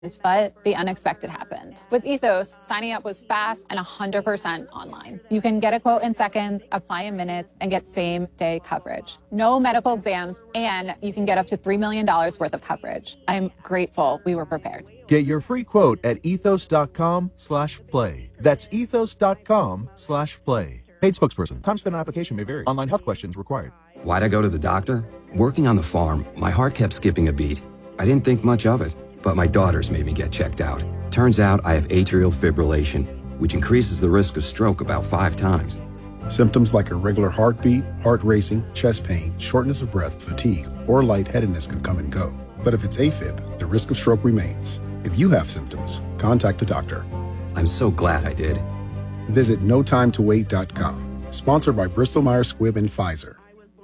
but the unexpected happened. With Ethos, signing up was fast and 100% online. You can get a quote in seconds, apply in minutes, and get same-day coverage. No medical exams, and you can get up to $3 million worth of coverage. I'm grateful we were prepared. Get your free quote at ethos.com/play. That's ethos.com/play. Paid spokesperson. Time spent on application may vary. Online health questions required. Why'd I go to the doctor? Working on the farm, my heart kept skipping a beat. I didn't think much of it, but my daughters made me get checked out. Turns out I have atrial fibrillation, which increases the risk of stroke about 5 times. Symptoms like irregular heartbeat, heart racing, chest pain, shortness of breath, fatigue, or lightheadedness can come and go. But if it's AFib, the risk of stroke remains. If you have symptoms, contact a doctor. I'm so glad I did. Visit notimetowait.com. Sponsored by Bristol-Myers Squibb and Pfizer.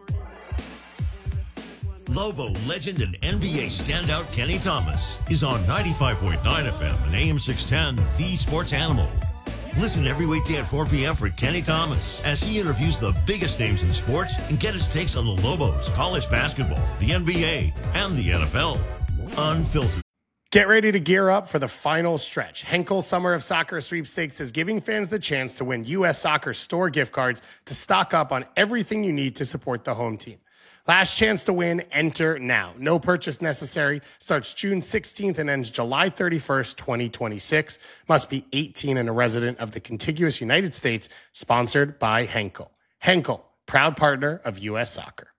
Lobo legend and NBA standout Kenny Thomas is on 95.9 FM and AM 610, The Sports Animal. Listen every weekday at 4 p.m. for Kenny Thomas as he interviews the biggest names in sports and get his takes on the Lobos, college basketball, the NBA, and the NFL. Unfiltered. Get ready to gear up for the final stretch. Henkel Summer of Soccer Sweepstakes is giving fans the chance to win U.S. Soccer store gift cards to stock up on everything you need to support the home team. Last chance to win, enter now. No purchase necessary. Starts June 16th and ends July 31st, 2026. Must be 18 and a resident of the contiguous United States. Sponsored by Henkel. Henkel, proud partner of U.S. Soccer.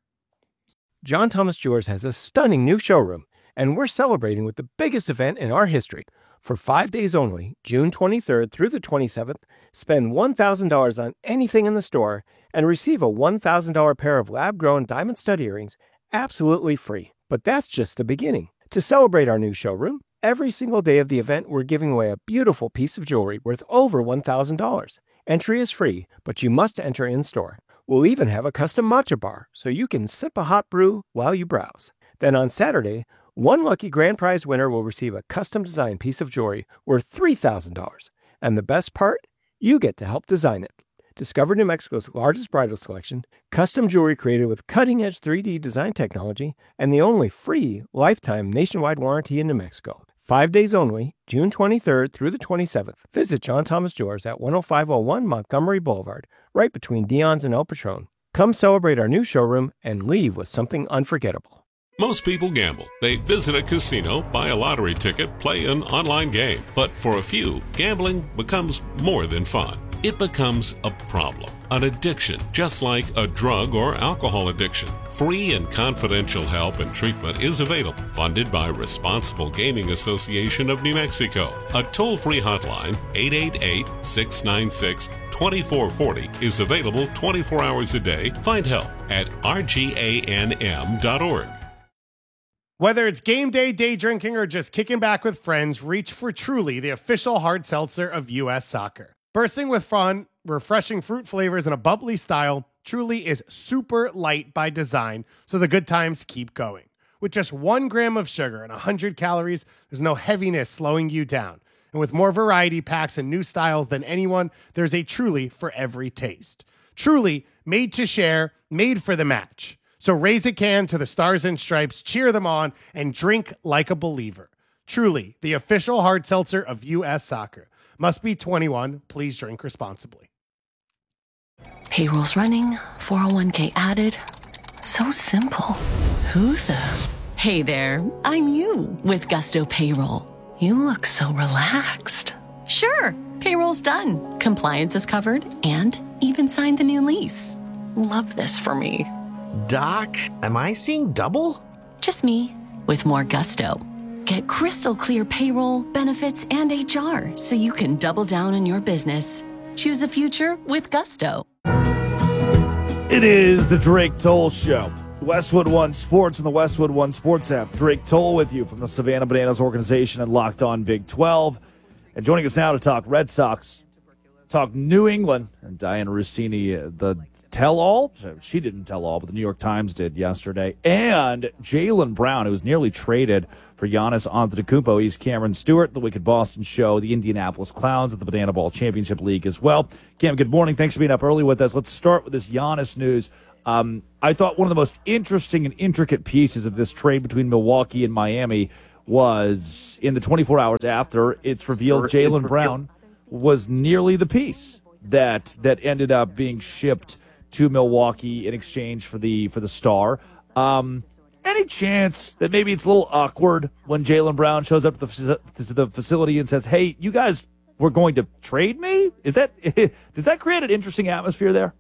John Thomas Jewelers has a stunning new showroom, and we're celebrating with the biggest event in our history. For 5 days only, June 23rd through the 27th, spend $1,000 on anything in the store and receive a $1,000 pair of lab-grown diamond stud earrings absolutely free. But that's just the beginning. To celebrate our new showroom, every single day of the event, we're giving away a beautiful piece of jewelry worth over $1,000. Entry is free, but you must enter in-store. We'll even have a custom matcha bar, so you can sip a hot brew while you browse. Then on Saturday, one lucky grand prize winner will receive a custom-designed piece of jewelry worth $3,000. And the best part? You get to help design it. Discover New Mexico's largest bridal selection, custom jewelry created with cutting-edge 3D design technology, and the only free lifetime nationwide warranty in New Mexico. 5 days only, June 23rd through the 27th. Visit John Thomas Jewelers at 10501 Montgomery Boulevard, right between Dion's and El Patron. Come celebrate our new showroom and leave with something unforgettable. Most people gamble. They visit a casino, buy a lottery ticket, play an online game. But for a few, gambling becomes more than fun. It becomes a problem, an addiction, just like a drug or alcohol addiction. Free and confidential help and treatment is available, funded by Responsible Gaming Association of New Mexico. A toll-free hotline, 888-696-2440, is available 24 hours a day. Find help at rganm.org. Whether it's game day, day drinking, or just kicking back with friends, reach for Truly, the official hard seltzer of U.S. Soccer. Bursting with fun, refreshing fruit flavors, and a bubbly style, Truly is super light by design, so the good times keep going. With just 1 gram of sugar and 100 calories, there's no heaviness slowing you down. And with more variety packs and new styles than anyone, there's a Truly for every taste. Truly, made to share, made for the match. So raise a can to the Stars and Stripes, cheer them on, and drink like a believer. Truly, the official hard seltzer of U.S. Soccer. Must be 21. Please drink responsibly. Payroll's running, 401k added. So simple. Who the? Hey there, I'm you with Gusto Payroll. You look so relaxed. Sure, payroll's done. Compliance is covered and even signed the new lease. Love this for me. Doc, am I seeing double? Just me, with more gusto. Get crystal clear payroll, benefits, and HR so you can double down on your business. Choose a future with gusto. It is the Drake Toll Show. Westwood One Sports and the Westwood One Sports app. Drake Toll with you from the Savannah Bananas organization and Locked On Big 12. And joining us now to talk Red Sox, talk New England, and Diane Rossini, the tell-all. She didn't tell all, but the New York Times did yesterday. And Jaylen Brown, who was nearly traded for Giannis Antetokounmpo. He's Cameron Stewart, the Wicked Boston Show, the Indianapolis Clowns at the Banana Ball Championship League as well. Cam, good morning. Thanks for being up early with us. Let's start with this Giannis news. I thought one of the most interesting and intricate pieces of this trade between Milwaukee and Miami was in the 24 hours after it's revealed Jaylen Brown was nearly the piece that ended up being shipped to Milwaukee in exchange for the star. Any chance that maybe it's a little awkward when Jaylen Brown shows up to the facility and says, "Hey, you guys were going to trade me"? Does that create an interesting atmosphere there?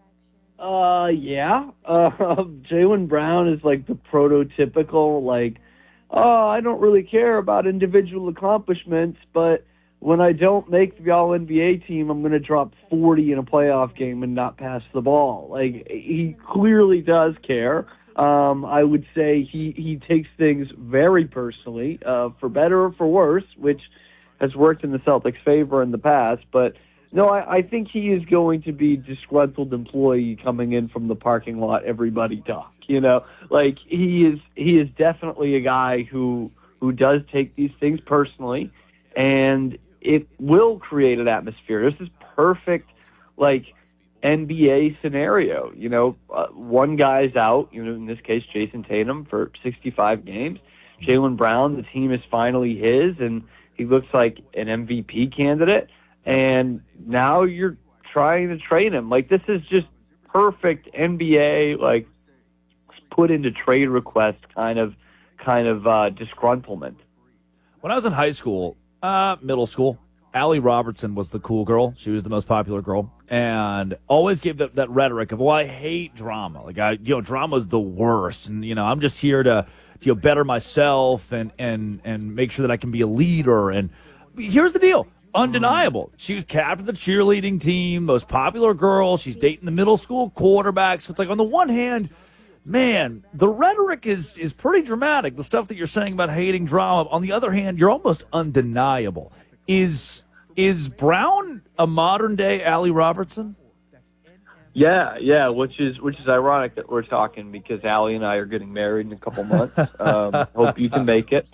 Yeah. Jaylen Brown is like the prototypical, like, oh, I don't really care about individual accomplishments, but when I don't make the All-NBA team, I'm going to drop 40 in a playoff game and not pass the ball. Like, he clearly does care. I would say he takes things very personally, for better or for worse, which has worked in the Celtics' favor in the past. But, no, I think he is going to be a disgruntled employee coming in from the parking lot, everybody talk, you know? Like, he is definitely a guy who does take these things personally, and it will create an atmosphere. This is perfect, like, NBA scenario. You know, one guy's out, you know, in this case, Jason Tatum for 65 games. Jaylen Brown, the team is finally his, and he looks like an MVP candidate. And now you're trying to trade him. Like, this is just perfect NBA, like, put into trade request kind of disgruntlement. When I was in high school, middle school, Allie Robertson was the cool girl. She was the most popular girl, and always gave that rhetoric of, "Well, I hate drama. Like, drama's the worst, and I'm just here to better myself and make sure that I can be a leader." And here's the deal: undeniable. She was captain of the cheerleading team, most popular girl. She's dating the middle school quarterback. So it's like, on the one hand, man, the rhetoric is pretty dramatic. The stuff that you're saying about hating drama. On the other hand, you're almost undeniable. Is Brown a modern day Allie Robertson? Yeah, which is ironic that we're talking, because Allie and I are getting married in a couple months. Hope you can make it.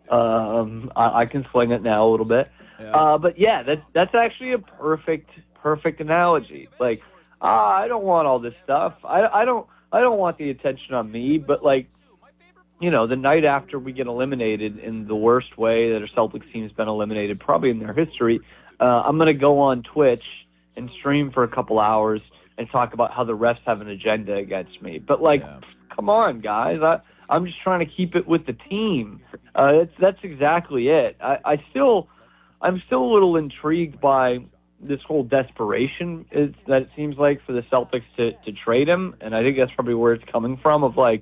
I can sling it now a little bit. Yeah. But yeah, that's actually a perfect analogy. Like, I don't want all this stuff. I don't want the attention on me, but, like, the night after we get eliminated in the worst way that a Celtics team has been eliminated probably in their history, I'm going to go on Twitch and stream for a couple hours and talk about how the refs have an agenda against me. But, like, come on, guys. I'm just trying to keep it with the team. That's exactly it. I'm still a little intrigued by this whole desperation that it seems like for the Celtics to trade him, and I think that's probably where it's coming from, of, like,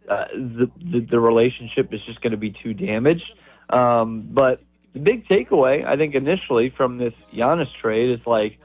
the relationship is just going to be too damaged. But the big takeaway, I think, initially from this Giannis trade is, like,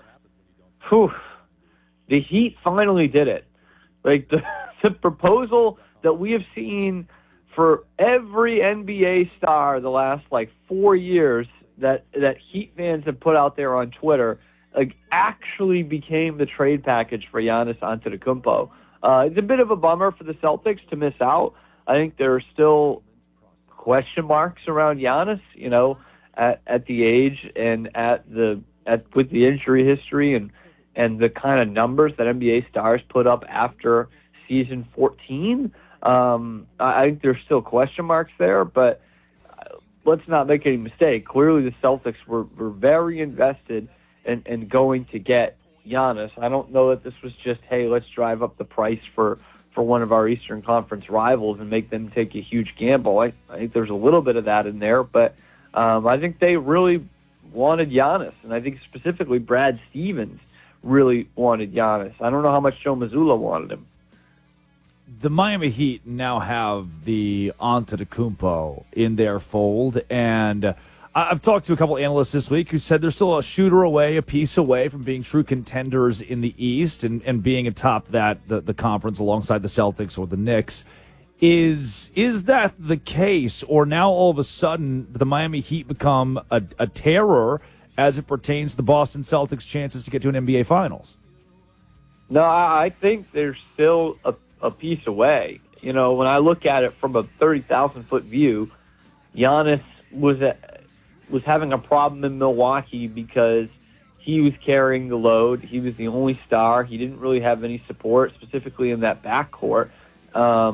the Heat finally did it. Like, the proposal that we have seen for every NBA star the last, like, 4 years that Heat fans have put out there on Twitter, like, actually became the trade package for Giannis Antetokounmpo. It's a bit of a bummer for the Celtics to miss out. I think there are still question marks around Giannis, at the age and with the injury history and the kind of numbers that NBA stars put up after season 14. I think there's still question marks there, but let's not make any mistake. Clearly, the Celtics were very invested in going to get Giannis. I don't know that this was just, hey, let's drive up the price for one of our Eastern Conference rivals and make them take a huge gamble. I think there's a little bit of that in there, but I think they really wanted Giannis, and I think specifically Brad Stevens really wanted Giannis. I don't know how much Joe Mazzulla wanted him. The Miami Heat now have the Antetokounmpo in their fold, and I've talked to a couple analysts this week who said they're still a shooter away, a piece away from being true contenders in the East and being atop the conference alongside the Celtics or the Knicks. Is that the case, or now all of a sudden the Miami Heat become a terror as it pertains to the Boston Celtics' chances to get to an NBA Finals? No, I think they're still a piece away. When I look at it from a 30,000-foot view, Giannis was having a problem in Milwaukee because he was carrying the load. He was the only star. He didn't really have any support, specifically in that backcourt.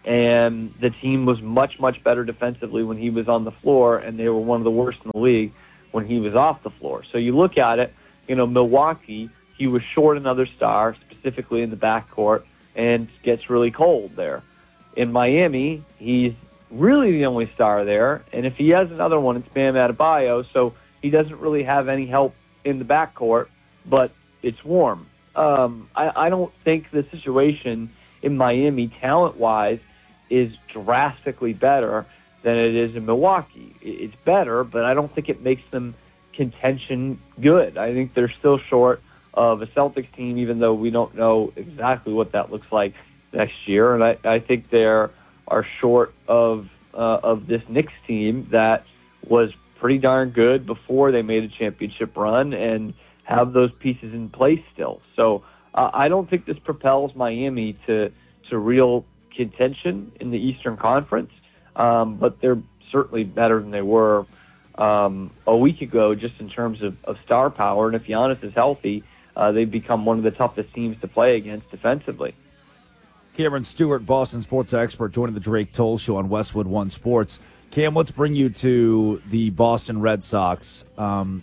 and the team was much, much better defensively when he was on the floor, and they were one of the worst in the league when he was off the floor. So you look at it, Milwaukee, he was short another star, specifically in the backcourt, and gets really cold there. In Miami, he's really the only star there, and if he has another one, it's Bam Adebayo, so he doesn't really have any help in the backcourt, but it's warm. I don't think the situation in Miami, talent-wise, is drastically better than it is in Milwaukee. It's better, but I don't think it makes them contention good. I think they're still short of a Celtics team, even though we don't know exactly what that looks like next year. And I think they are short of this Knicks team that was pretty darn good before they made a championship run and have those pieces in place still. So I don't think this propels Miami to real contention in the Eastern Conference, but they're certainly better than they were a week ago just in terms of star power. And if Giannis is healthy, they've become one of the toughest teams to play against defensively. Cameron Stewart, Boston sports expert, joining the Drake Toll Show on Westwood One Sports. Cam, let's bring you to the Boston Red Sox. I'll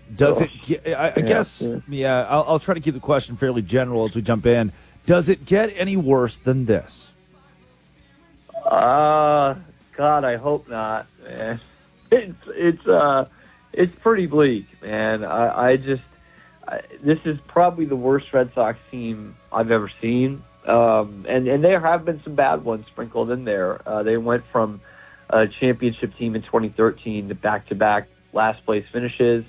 try to keep the question fairly general as we jump in. Does it get any worse than this? God, I hope not, man. It's pretty bleak, man. This is probably the worst Red Sox team I've ever seen. And there have been some bad ones sprinkled in there. They went from a championship team in 2013 to back-to-back last-place finishes.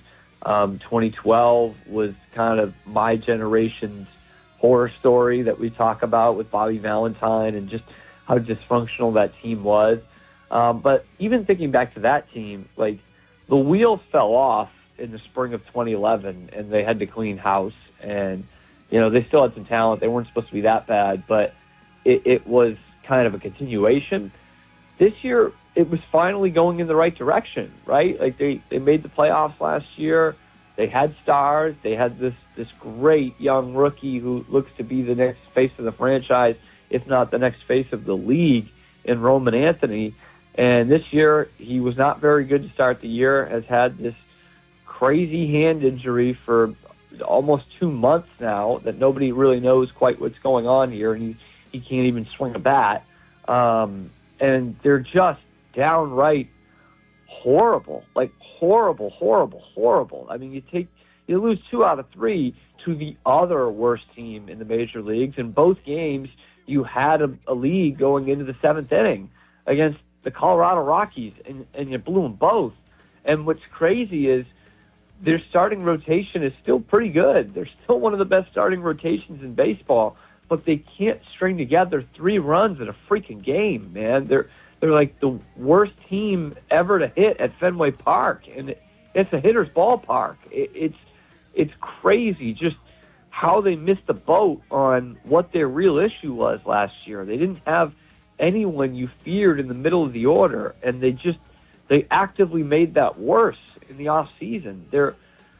2012 was kind of my generation's horror story that we talk about with Bobby Valentine and just how dysfunctional that team was. But even thinking back to that team, like, the wheels fell off in the spring of 2011, and they had to clean house. And, they still had some talent. They weren't supposed to be that bad, but it was kind of a continuation. This year, it was finally going in the right direction, right? Like, they made the playoffs last year. They had stars. They had this great young rookie who looks to be the next face of the franchise, if not the next face of the league, in Roman Anthony. And this year, he was not very good to start the year, has had this crazy hand injury for almost 2 months now that nobody really knows quite what's going on here, and he can't even swing a bat. And they're just downright horrible, like horrible. I mean, you lose 2 out of 3 to the other worst team in the major leagues. In both games, you had a lead going into the 7th inning against the Colorado Rockies, and you blew them both. And what's crazy is their starting rotation is still pretty good. They're still one of the best starting rotations in baseball, but they can't string together 3 runs in a freaking game, man. They're like the worst team ever to hit at Fenway Park, and it's a hitter's ballpark. It's crazy just how they missed the boat on what their real issue was last year. They didn't have anyone you feared in the middle of the order, and they actively made that worse in the off season. They're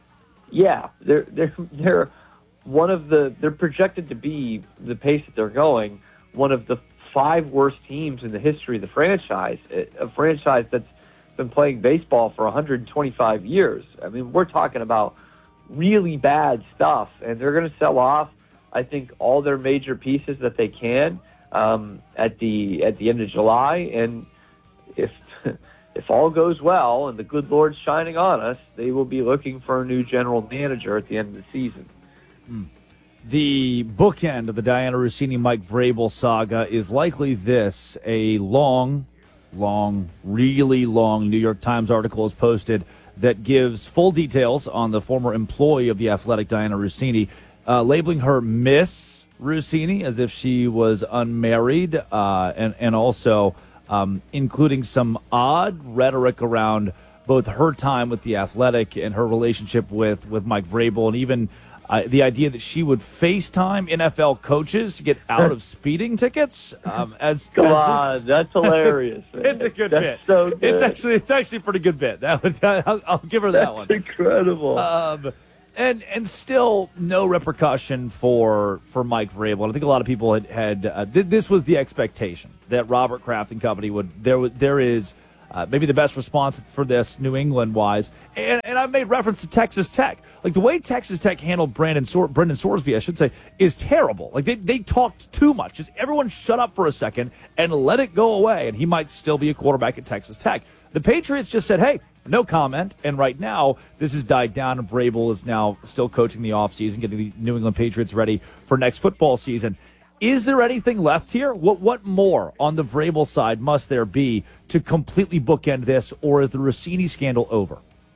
one of they're projected to be, the pace that they're going, one of the 5 worst teams in the history of the franchise, a franchise that's been playing baseball for 125 years. I mean, we're talking about really bad stuff, and they're going to sell off, I think, all their major pieces that they can at the end of July. And if all goes well and the good Lord's shining on us, they will be looking for a new general manager at the end of the season. The bookend of the Diana Russini, Mike Vrabel saga is likely this: a long, really long New York Times article is posted that gives full details on the former employee of the Athletic, Diana Russini, labeling her Miss Russini as if she was unmarried, and also including some odd rhetoric around both her time with the Athletic and her relationship with Mike Vrabel, and even the idea that she would FaceTime NFL coaches to get out of speeding tickets. That's hilarious. Man. It's a good bit. So good. It's actually a pretty good bit. I'll give her that one. Incredible. And still no repercussion for Mike Vrabel. I think a lot of people had this was the expectation that Robert Kraft and company there is maybe the best response for this New England wise. And I've made reference to Texas Tech. Like the way Texas Tech handled Brendan Sorsby, I should say, is terrible. Like they talked too much. Just everyone shut up for a second and let it go away. And he might still be a quarterback at Texas Tech. The Patriots just said, hey, no comment. And right now, this has died down, and Vrabel is now still coaching the offseason, getting the New England Patriots ready for next football season. Is there anything left here? What more on the Vrabel side must there be to completely bookend this, or is the Rossini scandal over?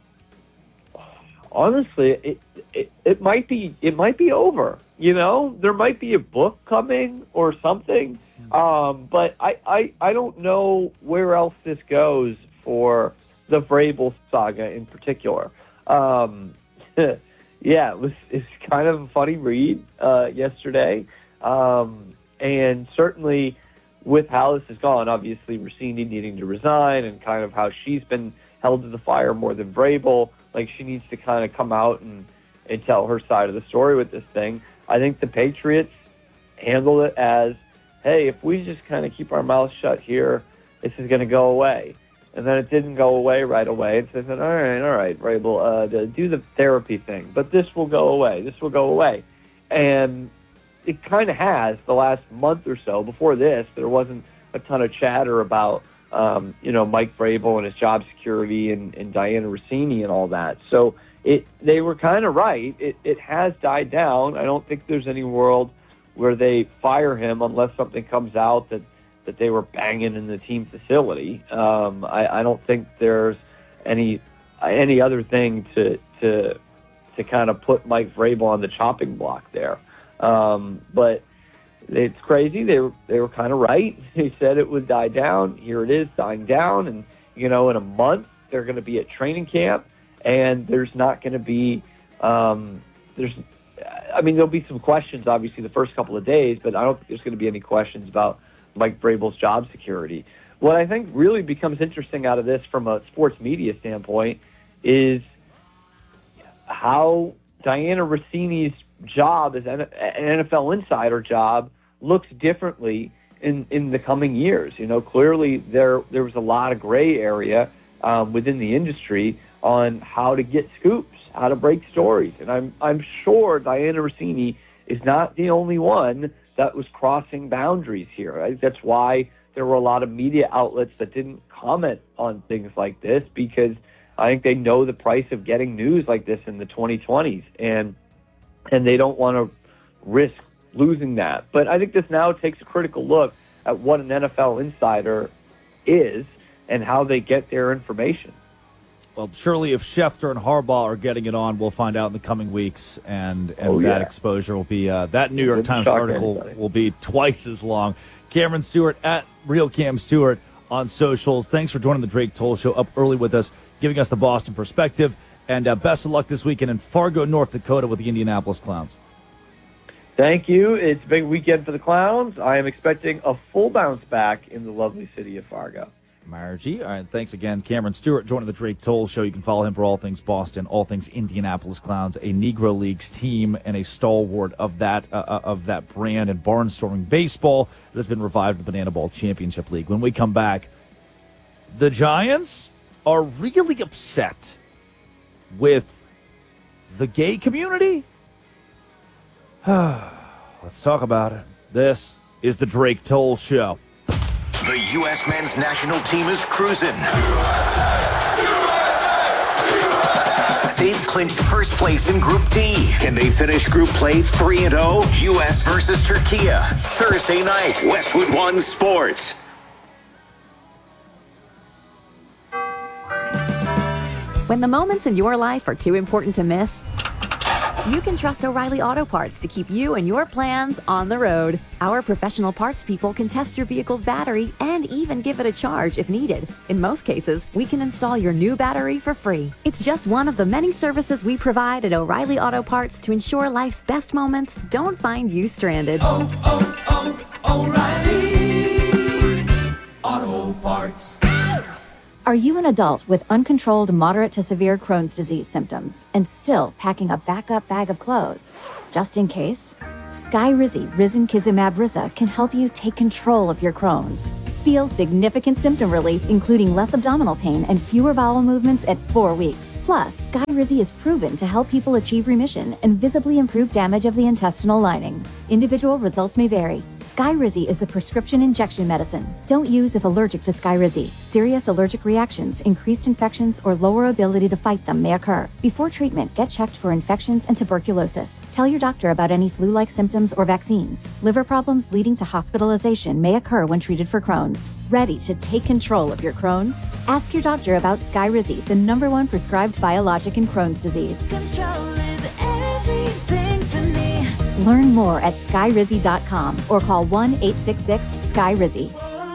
Honestly, it might be over. You know, there might be a book coming or something, but I don't know where else this goes for the Vrabel saga in particular. Yeah, it's kind of a funny read yesterday. And certainly with how this has gone, obviously Rossini needing to resign and kind of how she's been held to the fire more than Vrabel, like she needs to kind of come out and tell her side of the story with this thing. I think the Patriots handle it as, hey, if we just kind of keep our mouths shut here, this is going to go away. And then it didn't go away right away. And so they said, all right, Vrabel, do the therapy thing. But this will go away. This will go away. And it kind of has the last month or so. Before this, there wasn't a ton of chatter about, Mike Vrabel and his job security and Dianna Rossini and all that. So they were kind of right. It has died down. I don't think there's any world where they fire him unless something comes out that they were banging in the team facility. I don't think there's any other thing to kind of put Mike Vrabel on the chopping block there. But it's crazy. They were kind of right. They said it would die down. Here it is dying down. And, in a month, they're going to be at training camp, and there's not going to be there'll be some questions, obviously, the first couple of days, but I don't think there's going to be any questions about Mike Vrabel's job security. What I think really becomes interesting out of this from a sports media standpoint is how Dianna Rossini's job as an NFL insider job looks differently in the coming years. Clearly there was a lot of gray area within the industry on how to get scoops, how to break stories. And I'm sure Dianna Rossini is not the only one that was crossing boundaries here. Right? That's why there were a lot of media outlets that didn't comment on things like this, because I think they know the price of getting news like this in the 2020s, and they don't want to risk losing that. But I think this now takes a critical look at what an NFL insider is and how they get their information. Well, surely if Schefter and Harbaugh are getting it on, we'll find out in the coming weeks, and that exposure will be that New York Times article will be twice as long. Cameron Stewart at Real Cam Stewart on socials. Thanks for joining the Drake Toll Show up early with us, giving us the Boston perspective, and best of luck this weekend in Fargo, North Dakota with the Indianapolis Clowns. Thank you. It's a big weekend for the Clowns. I am expecting a full bounce back in the lovely city of Fargo. Margie. All right, thanks again. Cameron Stewart joining the Drake Toll Show. You can follow him for all things Boston, all things Indianapolis Clowns, a Negro Leagues team and a stalwart of that brand and barnstorming baseball that has been revived in the Banana Ball Championship League. When we come back, the Giants are really upset with the gay community. Let's talk about it. This is the Drake Toll Show. The U.S. men's national team is cruising. They've clinched first place in Group D. Can they finish Group Play 3-0? U.S. versus Turkey. Thursday night, Westwood One Sports. When the moments in your life are too important to miss, you can trust O'Reilly Auto Parts to keep you and your plans on the road. Our professional parts people can test your vehicle's battery and even give it a charge if needed. In most cases, we can install your new battery for free. It's just one of the many services we provide at O'Reilly Auto Parts to ensure life's best moments don't find you stranded. O'Reilly Auto Parts. Are you an adult with uncontrolled moderate to severe Crohn's disease symptoms and still packing a backup bag of clothes? Just in case? Skyrizi Risankizumab Riza can help you take control of your Crohn's. Feel significant symptom relief, including less abdominal pain and fewer bowel movements at 4 weeks. Plus, Skyrizi is proven to help people achieve remission and visibly improve damage of the intestinal lining. Individual results may vary. Skyrizi is a prescription injection medicine. Don't use if allergic to Skyrizi. Serious allergic reactions, increased infections, or lower ability to fight them may occur. Before treatment, get checked for infections and tuberculosis. Tell your doctor about any flu-like symptoms or vaccines. Liver problems leading to hospitalization may occur when treated for Crohn's. Ready to take control of your Crohn's? Ask your doctor about Skyrizi, the #1 prescribed biologic in Crohn's disease. Control is everything to me. Learn more at skyrizi.com or call 1-866-SKYRIZI.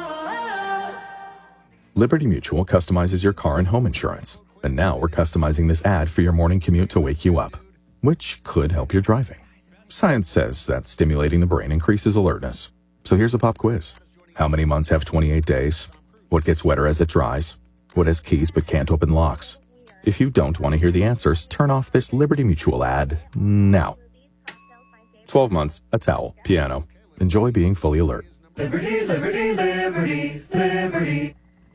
Liberty Mutual customizes your car and home insurance. And now we're customizing this ad for your morning commute to wake you up, which could help your driving. Science says that stimulating the brain increases alertness. So here's a pop quiz. How many months have 28 days? What gets wetter as it dries? What has keys but can't open locks? If you don't want to hear the answers, turn off this Liberty Mutual ad now. 12 months, a towel, piano. Enjoy being fully alert. Liberty, liberty, liberty, liberty.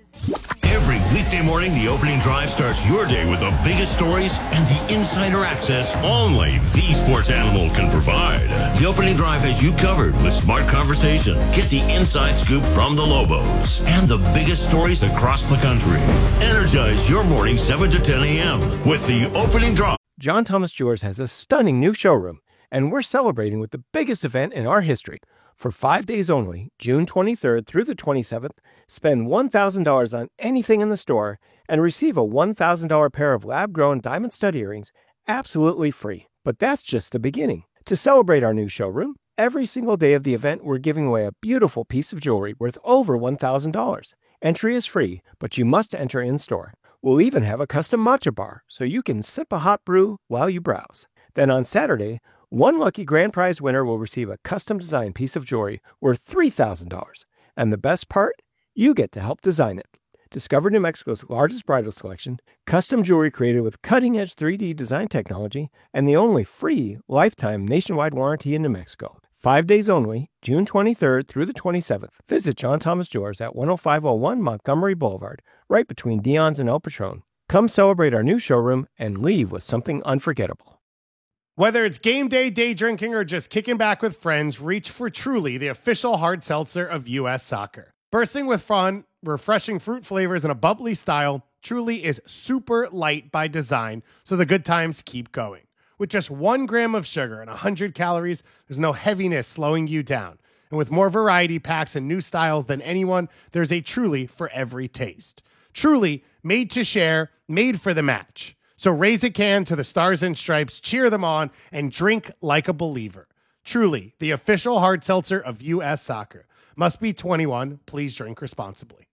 Every weekday morning, the opening drive starts your day with the biggest stories and the insider access only the sports animal can provide. The opening drive has you covered with smart conversation. Get the inside scoop from the Lobos and the biggest stories across the country. Energize your morning 7 to 10 a.m. with the opening drive. John Thomas Jewelers has a stunning new showroom, and we're celebrating with the biggest event in our history. For 5 days only, June 23rd through the 27th, spend $1,000 on anything in the store and receive a $1,000 pair of lab-grown diamond stud earrings absolutely free. But that's just the beginning. To celebrate our new showroom, every single day of the event, we're giving away a beautiful piece of jewelry worth over $1,000. Entry is free, but you must enter in-store. We'll even have a custom matcha bar, so you can sip a hot brew while you browse. Then on Saturday, one lucky grand prize winner will receive a custom-designed piece of jewelry worth $3,000. And the best part? You get to help design it. Discover New Mexico's largest bridal selection, custom jewelry created with cutting-edge 3D design technology, and the only free lifetime nationwide warranty in New Mexico. 5 days only, June 23rd through the 27th. Visit John Thomas Jewelers at 10501 Montgomery Boulevard, right between Dion's and El Patron. Come celebrate our new showroom and leave with something unforgettable. Whether it's game day, day drinking, or just kicking back with friends, reach for Truly, the official hard seltzer of U.S. soccer. Bursting with fun, refreshing fruit flavors, and a bubbly style, Truly is super light by design, so the good times keep going. With just 1 gram of sugar and 100 calories, there's no heaviness slowing you down. And with more variety packs and new styles than anyone, there's a Truly for every taste. Truly, made to share, made for the match. So raise a can to the Stars and Stripes, cheer them on, and drink like a believer. Truly, the official hard seltzer of U.S. soccer. Must be 21. Please drink responsibly.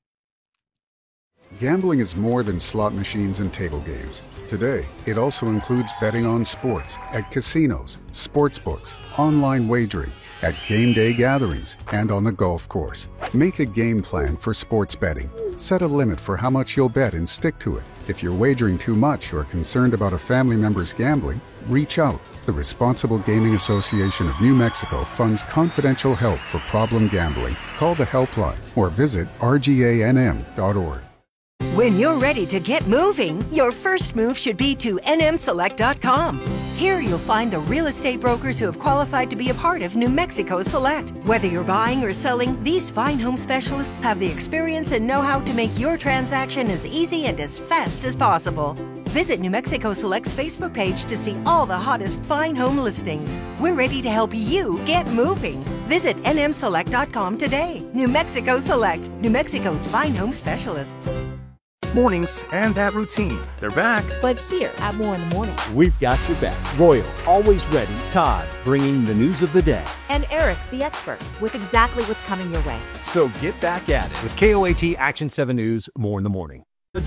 Gambling is more than slot machines and table games. Today, it also includes betting on sports at casinos, sports books, online wagering, at game day gatherings, and on the golf course. Make a game plan for sports betting. Set a limit for how much you'll bet and stick to it. If you're wagering too much or are concerned about a family member's gambling, reach out. The Responsible Gaming Association of New Mexico funds confidential help for problem gambling. Call the helpline or visit rganm.org. When you're ready to get moving, your first move should be to nmselect.com. Here you'll find the real estate brokers who have qualified to be a part of New Mexico Select. Whether you're buying or selling, these fine home specialists have the experience and know-how to make your transaction as easy and as fast as possible. Visit New Mexico Select's Facebook page to see all the hottest fine home listings. We're ready to help you get moving. Visit nmselect.com today. New Mexico Select, New Mexico's fine home specialists. Mornings and that routine. They're back. But here at More in the Morning, we've got your back. Royal, always ready. Todd, bringing the news of the day. And Eric, the expert, with exactly what's coming your way. So get back at it with KOAT Action 7 News, More in the Morning.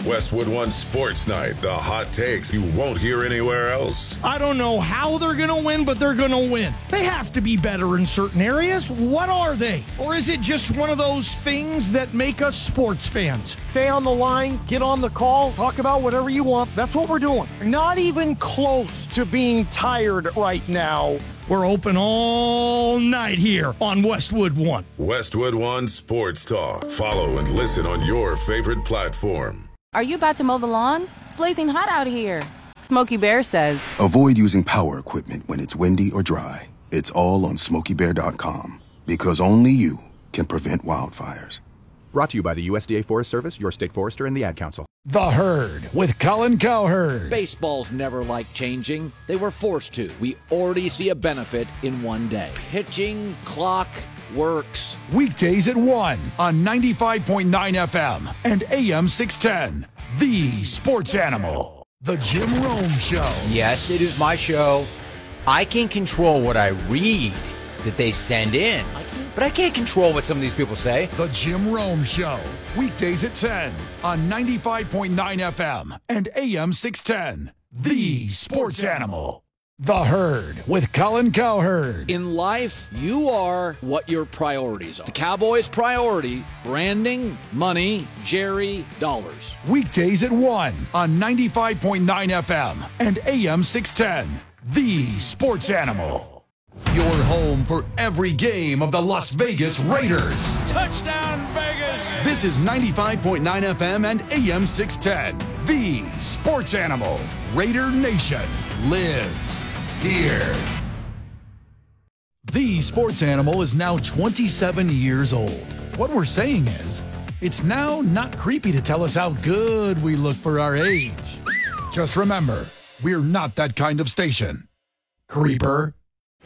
Westwood One Sports Night, the hot takes you won't hear anywhere else. I don't know how they're going to win, but they're going to win. They have to be better in certain areas. What are they? Or is it just one of those things that make us sports fans? Stay on the line, get on the call, talk about whatever you want. That's what we're doing. Not even close to being tired right now. We're open all night here on Westwood One. Westwood One Sports Talk. Follow and listen on your favorite platform. Are you about to mow the lawn? It's blazing hot out here. Smokey Bear says, avoid using power equipment when it's windy or dry. It's all on SmokeyBear.com. Because only you can prevent wildfires. Brought to you by the USDA Forest Service, your state forester, and the Ad Council. The Herd with Colin Cowherd. Baseball's never liked changing. They were forced to. We already see a benefit in one day. Pitching, clock, works. Weekdays at 1 on 95.9 FM and AM 610. The Sports Animal. The Jim Rome Show. Yes, it is my show. I can control what I read that they send in, but I can't control what some of these people say. The Jim Rome Show. Weekdays at 10 on 95.9 FM and AM 610. The Sports Animal. The Herd with Colin Cowherd. In life, you are what your priorities are. The Cowboys' priority, branding, money, Jerry, dollars. Weekdays at 1 on 95.9 FM and AM 610. The Sports Animal. Your home for every game of the Las Vegas Raiders. Touchdown, Vegas! This is 95.9 FM and AM 610. The Sports Animal. Raider Nation lives here. The Sports Animal is now 27 years old. What we're saying is, it's now not creepy to tell us how good we look for our age. Just remember, we're not that kind of station. Creeper.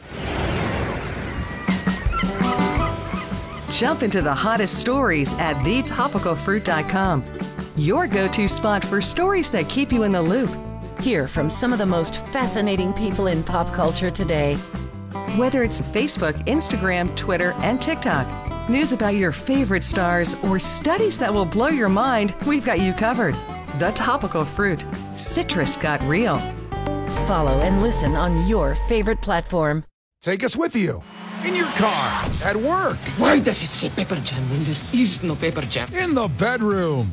Jump into the hottest stories at thetopicalfruit.com. Your go-to spot for stories that keep you in the loop. Hear from some of the most fascinating people in pop culture today. Whether it's Facebook, Instagram, Twitter, and TikTok, news about your favorite stars, or studies that will blow your mind, we've got you covered. The Topical Fruit. Citrus got real. Follow and listen on your favorite platform. Take us with you. In your car, at work. Why does it say pepper jam when there is no pepper jam? In the bedroom.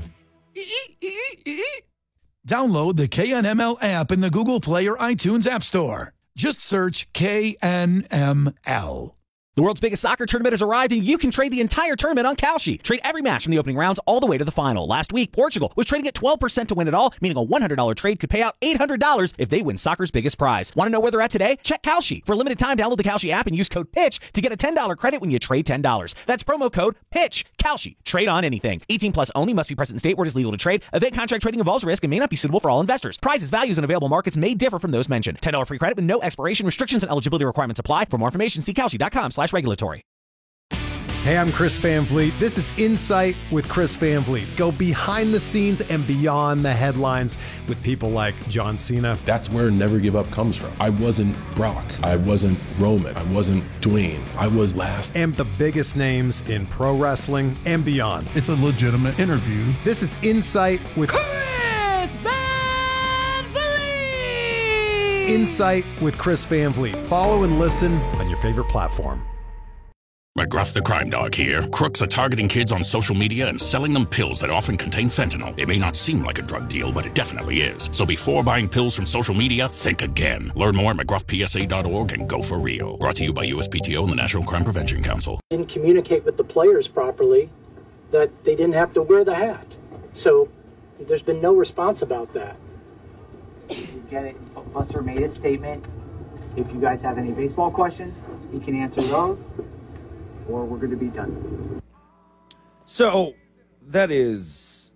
Download the KNML app in the Google Play or iTunes App Store. Just search KNML. The world's biggest soccer tournament has arrived, and you can trade the entire tournament on Kalshi. Trade every match from the opening rounds all the way to the final. Last week, Portugal was trading at 12% to win it all, meaning a $100 trade could pay out $800 if they win soccer's biggest prize. Want to know where they're at today? Check Kalshi. For a limited time, download the Kalshi app and use code PITCH to get a $10 credit when you trade $10. That's promo code PITCH. Kalshi. Trade on anything. 18 plus only. Must be present in state where it is legal to trade. Event contract trading involves risk and may not be suitable for all investors. Prizes, values, and available markets may differ from those mentioned. $10 free credit with no expiration. Restrictions and eligibility requirements apply. For more information, see Kalshi.com/regulatory. Hey, I'm Chris Van Vliet. This is Insight with Chris Van Vliet. Go behind the scenes and beyond the headlines with people like John Cena. That's where Never Give Up comes from. I wasn't Brock. I wasn't Roman. I wasn't Dwayne. I was last. And the biggest names in pro wrestling and beyond. It's a legitimate interview. This is Insight with Chris Van Vliet! Insight with Chris Van Vliet. Follow and listen on your favorite platform. McGruff the Crime Dog here. Crooks are targeting kids on social media and selling them pills that often contain fentanyl. It may not seem like a drug deal, but it definitely is. So before buying pills from social media, think again. Learn more at McGruffPSA.org and go for real. Brought to you by USPTO and the National Crime Prevention Council. Didn't communicate with the players properly that they didn't have to wear the hat. So there's been no response about that. You get it. Buster made a statement. If you guys have any baseball questions, he can answer those. Or we're going to be done. So, that is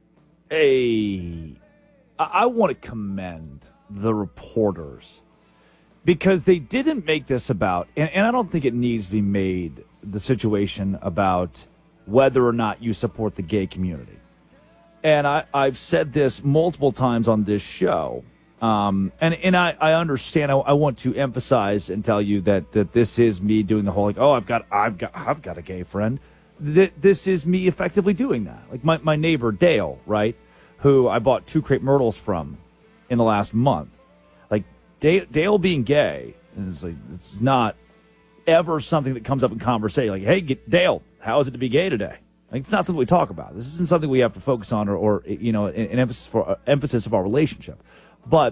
I want to commend the reporters because they didn't make this about, and I don't think it needs to be made the situation about whether or not you support the gay community. And I've said this multiple times on this show. And I understand. I want to emphasize and tell you that this is me doing the whole like, oh, I've got a gay friend. This is me effectively doing that. Like my neighbor Dale, right, who I bought 2 crepe myrtles from in the last month. Like, Dale being gay is like, it's not ever something that comes up in conversation. Like, hey, Dale, how is it to be gay today? Like, it's not something we talk about. This isn't something we have to focus on or an emphasis of our relationship. But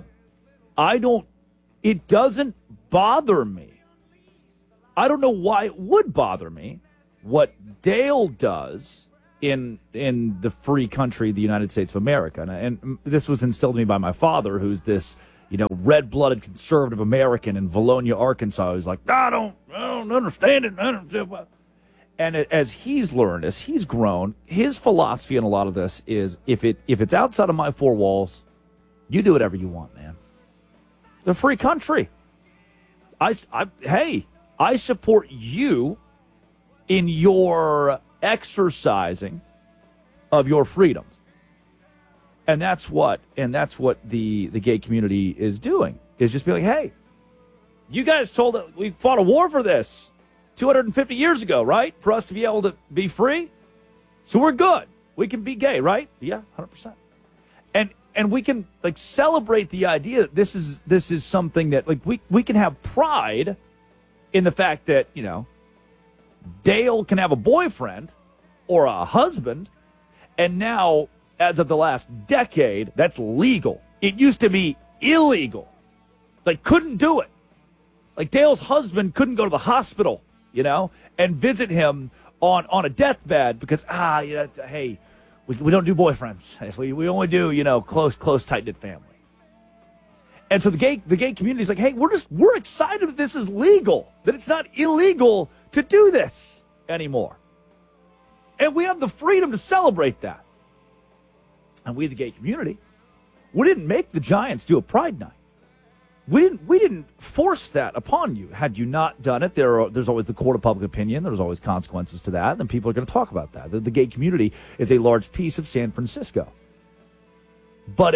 it doesn't bother me. I don't know why it would bother me what Dale does in the free country, the United States of America. And this was instilled in me by my father, who's this, red-blooded conservative American in Valonia, Arkansas. Who's like, I don't understand it. And as he's learned, as he's grown, his philosophy in a lot of this is if it's outside of my 4 walls, you do whatever you want, man. It's a free country. I support you in your exercising of your freedoms. And that's what the gay community is doing, is just be like, hey, you guys told us we fought a war for this 250 years ago, right? For us to be able to be free. So we're good. We can be gay, right? Yeah, 100%. And we can celebrate the idea that this is something that we can have pride in the fact that, Dale can have a boyfriend or a husband, and now, as of the last decade, that's legal. It used to be illegal. They couldn't do it. Like, Dale's husband couldn't go to the hospital, and visit him on a deathbed because, hey, we don't do boyfriends. We only do, close, tight-knit family. And so the gay community is like, hey, we're excited that this is legal, that it's not illegal to do this anymore. And we have the freedom to celebrate that. And we, the gay community, we didn't make the Giants do a Pride Night. We didn't force that upon you. Had you not done it, there's always the court of public opinion. There's always consequences to that, and people are going to talk about that. The gay community is a large piece of San Francisco. But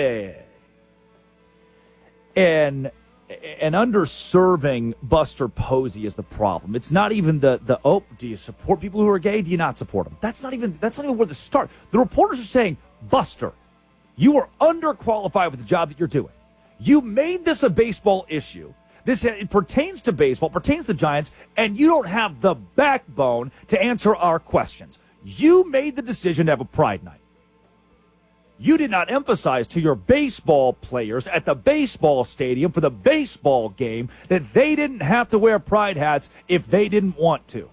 an underserving Buster Posey is the problem. It's not even do you support people who are gay? Do you not support them? That's not even where this starts. The reporters are saying, Buster, you are underqualified for the job that you're doing. You made this a baseball issue. It pertains to baseball, pertains to the Giants, and you don't have the backbone to answer our questions. You made the decision to have a Pride Night. You did not emphasize to your baseball players at the baseball stadium for the baseball game that they didn't have to wear pride hats if they didn't want to.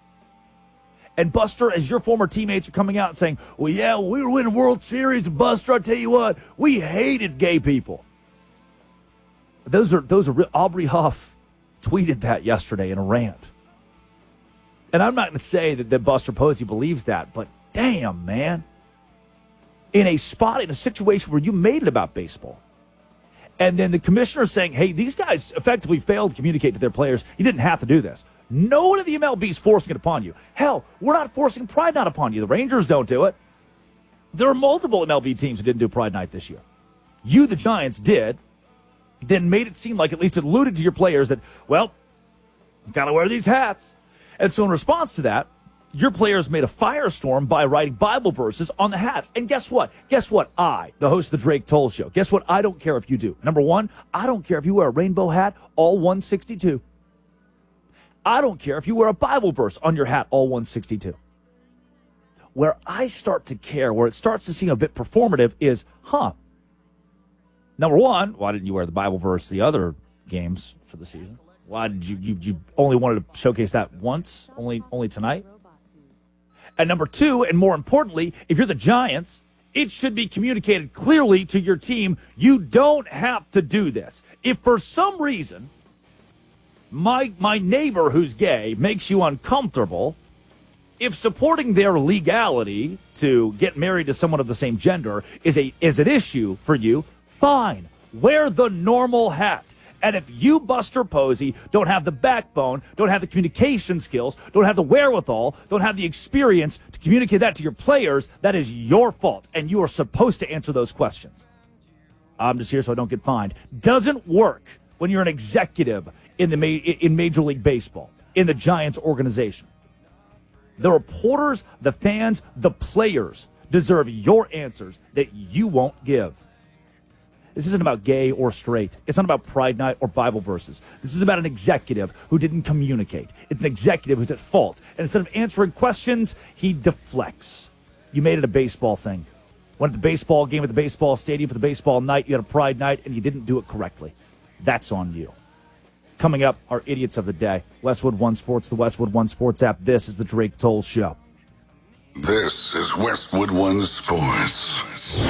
And Buster, as your former teammates are coming out and saying, well, yeah, we were winning World Series, and Buster, I'll tell you what, we hated gay people. Those are real. Aubrey Huff tweeted that yesterday in a rant. And I'm not going to say that Buster Posey believes that, but damn, man. In a situation where you made it about baseball, and then the commissioner is saying, hey, these guys effectively failed to communicate to their players. You didn't have to do this. No one in the MLB is forcing it upon you. Hell, we're not forcing Pride Night upon you. The Rangers don't do it. There are multiple MLB teams who didn't do Pride Night this year. You, the Giants, did, then made it seem like, at least it alluded to your players that, well, you've got to wear these hats. And so in response to that, your players made a firestorm by writing Bible verses on the hats. And guess what? I, the host of the Drake Toll Show, guess what? I don't care if you do. Number one, I don't care if you wear a rainbow hat, all 162. I don't care if you wear a Bible verse on your hat, all 162. Where I start to care, where it starts to seem a bit performative is, number one, why didn't you wear the Bible verse the other games for the season? Why did you only wanted to showcase that once, only tonight? And number two, and more importantly, if you're the Giants, it should be communicated clearly to your team, you don't have to do this. If for some reason my neighbor who's gay makes you uncomfortable, if supporting their legality to get married to someone of the same gender is an issue for you, fine. Wear the normal hat. And if you, Buster Posey, don't have the backbone, don't have the communication skills, don't have the wherewithal, don't have the experience to communicate that to your players, that is your fault. And you are supposed to answer those questions. I'm just here so I don't get fined. Doesn't work when you're an executive in Major League Baseball, in the Giants organization. The reporters, the fans, the players deserve your answers that you won't give. This isn't about gay or straight. It's not about Pride Night or Bible verses. This is about an executive who didn't communicate. It's an executive who's at fault. And instead of answering questions, he deflects. You made it a baseball thing. Went to the baseball game at the baseball stadium for the baseball night. You had a Pride Night, and you didn't do it correctly. That's on you. Coming up, our idiots of the day. Westwood One Sports, the Westwood One Sports app. This is the Drake Toll Show. This is Westwood One Sports.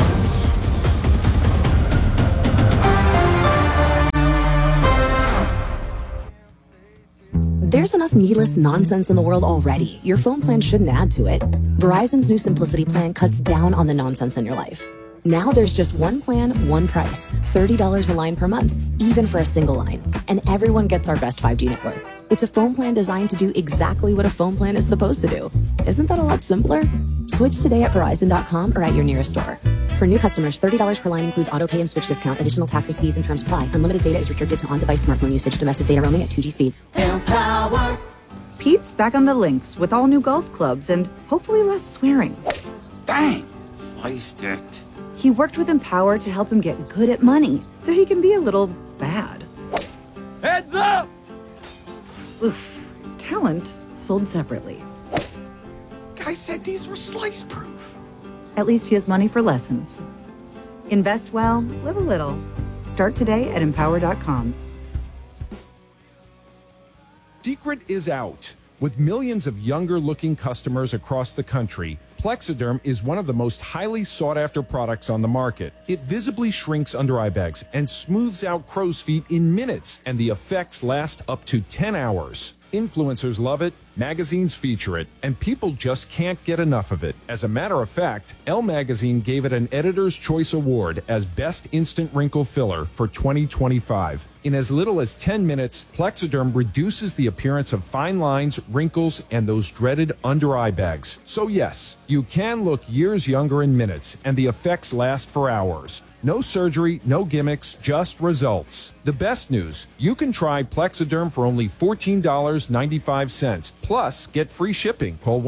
There's enough needless nonsense in the world already. Your phone plan shouldn't add to it. Verizon's new Simplicity plan cuts down on the nonsense in your life. Now there's just one plan, one price. $30 a line per month, even for a single line. And everyone gets our best 5G network. It's a phone plan designed to do exactly what a phone plan is supposed to do. Isn't that a lot simpler? Switch today at Verizon.com or at your nearest store. For new customers, $30 per line includes auto pay and switch discount. Additional taxes, fees, and terms apply. Unlimited data is restricted to on-device smartphone usage. Domestic data roaming at 2G speeds. Empower. Pete's back on the links with all new golf clubs and hopefully less swearing. Dang, sliced it. He worked with Empower to help him get good at money, so he can be a little bad. Heads up! Oof. Talent sold separately. Guy said these were slice proof. At least he has money for lessons. Invest well, live a little. Start today at Empower.com. Secret is out. With millions of younger-looking customers across the country, Plexiderm is one of the most highly sought-after products on the market. It visibly shrinks under-eye bags and smooths out crow's feet in minutes, and the effects last up to 10 hours. Influencers love it, magazines feature it, and people just can't get enough of it. As a matter of fact, Elle Magazine gave it an Editor's Choice Award as Best Instant Wrinkle Filler for 2025. In as little as 10 minutes, Plexiderm reduces the appearance of fine lines, wrinkles, and those dreaded under-eye bags. So yes, you can look years younger in minutes, and the effects last for hours. No surgery, no gimmicks, just results. The best news, you can try Plexiderm for only $14.95. Plus, get free shipping. Call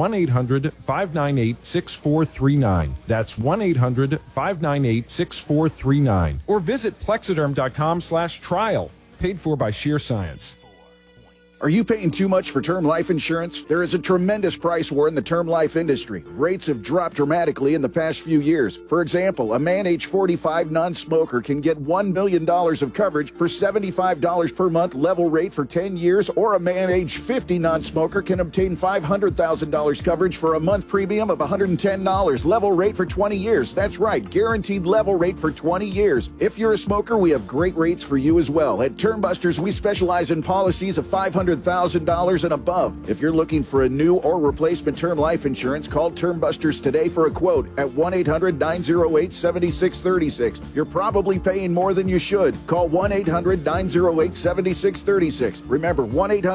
1-800-598-6439. That's 1-800-598-6439. Or visit Plexiderm.com/trial. Paid for by Sheer Science. Are you paying too much for term life insurance? There is a tremendous price war in the term life industry. Rates have dropped dramatically in the past few years. For example, a man age 45 non-smoker can get $1 million of coverage for $75 per month level rate for 10 years, or a man age 50 non-smoker can obtain $500,000 coverage for a month premium of $110 level rate for 20 years. That's right, guaranteed level rate for 20 years. If you're a smoker, we have great rates for you as well. At Term Busters, we specialize in policies of $500,000 and above. If you're looking for a new or replacement term life insurance, call Term Busters today for a quote at 1-800-908-7636. You're probably paying more than you should. Call 1-800-908-7636. Remember,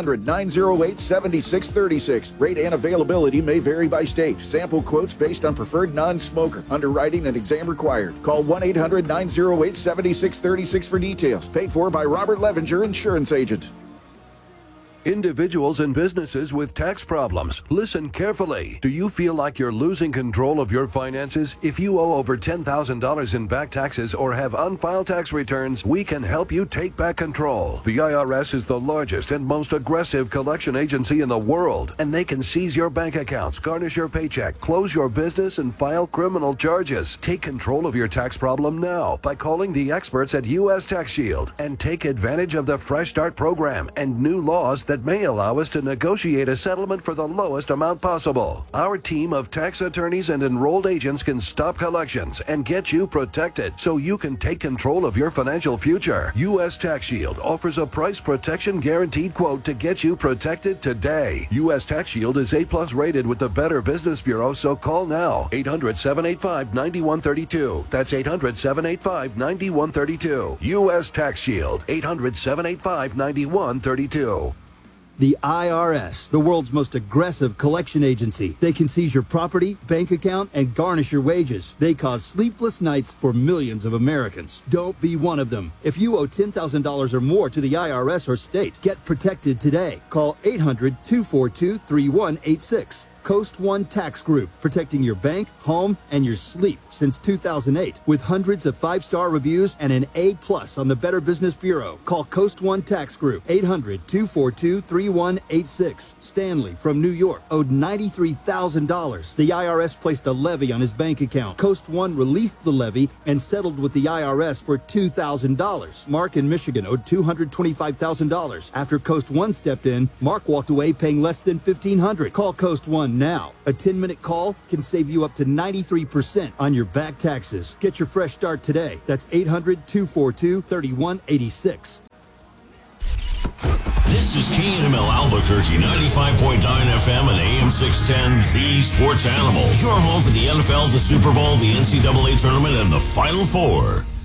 1-800-908-7636. Rate and availability may vary by state. Sample quotes based on preferred non-smoker. Underwriting and exam required. Call 1-800-908-7636 for details. Paid for by Robert Levenger, Insurance Agent. Individuals and businesses with tax problems, listen carefully. Do you feel like you're losing control of your finances? If you owe over $10,000 in back taxes or have unfiled tax returns, we can help you take back control. The IRS is the largest and most aggressive collection agency in the world, and they can seize your bank accounts, garnish your paycheck, close your business, and file criminal charges. Take control of your tax problem now by calling the experts at U.S. Tax Shield and take advantage of the Fresh Start program and new laws that may allow us to negotiate a settlement for the lowest amount possible. Our team of tax attorneys and enrolled agents can stop collections and get you protected so you can take control of your financial future. U.S. Tax Shield offers a price protection guaranteed quote to get you protected today. U.S. Tax Shield is A+ rated with the Better Business Bureau, so call now. 800-785-9132. That's 800-785-9132. U.S. Tax Shield. 800-785-9132. The IRS, the world's most aggressive collection agency. They can seize your property, bank account, and garnish your wages. They cause sleepless nights for millions of Americans. Don't be one of them. If you owe $10,000 or more to the IRS or state, get protected today. Call 800-242-3186. Coast One Tax Group, protecting your bank, home, and your sleep since 2008 with hundreds of 5-star reviews and an A+ on the Better Business Bureau. Call Coast One Tax Group, 800-242-3186. Stanley from New York owed $93,000. The IRS placed a levy on his bank account. Coast One released the levy and settled with the IRS for $2,000. Mark in Michigan owed $225,000. After Coast One stepped in, Mark walked away paying less than $1,500. Call Coast One now. A 10-minute call can save you up to 93% on your back taxes. Get your fresh start today. That's 800-242-3186. This is KNML Albuquerque, 95.9 FM and AM 610, the Sports Animal. Your home for the NFL, the Super Bowl, the NCAA Tournament, and the Final Four.